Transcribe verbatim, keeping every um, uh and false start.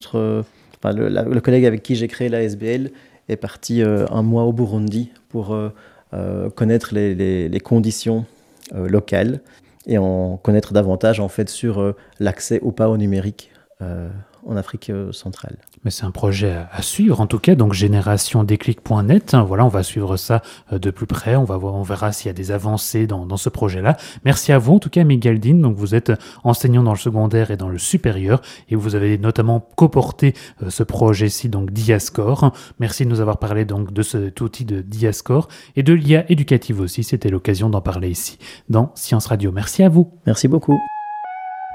Notre, enfin, le, la- le collègue avec qui j'ai créé l'A S B L est parti euh, un mois au Burundi pour euh, euh, connaître les, les- les conditions euh, locales et en connaître davantage en fait sur euh, l'accès ou pas au numérique euh, en Afrique euh, centrale. Mais c'est un projet à, à suivre, en tout cas, donc génération déclic point net. Hein, voilà, on va suivre ça euh, de plus près. On va voir, on verra s'il y a des avancées dans, dans ce projet-là. Merci à vous, en tout cas, Miguel Dean. Donc, vous êtes enseignant dans le secondaire et dans le supérieur, et vous avez notamment coporté euh, ce projet-ci, donc Diascore. Merci de nous avoir parlé donc de cet outil de Diascore et de l'I A éducative aussi. C'était l'occasion d'en parler ici dans Science Radio. Merci à vous. Merci beaucoup.